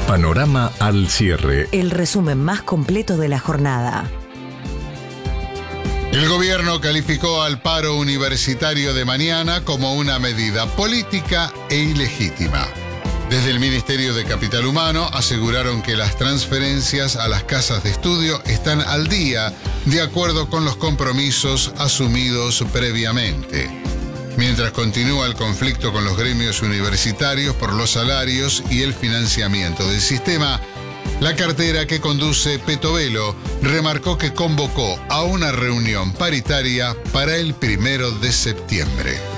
Panorama al cierre. El resumen más completo de la jornada. El gobierno calificó al paro universitario de mañana como una medida política e ilegítima. Desde el Ministerio de Capital Humano aseguraron que las transferencias a las casas de estudio están al día, de acuerdo con los compromisos asumidos previamente. Mientras continúa el conflicto con los gremios universitarios por los salarios y el financiamiento del sistema, la cartera que conduce Petovelo remarcó que convocó a una reunión paritaria para el 1 de septiembre.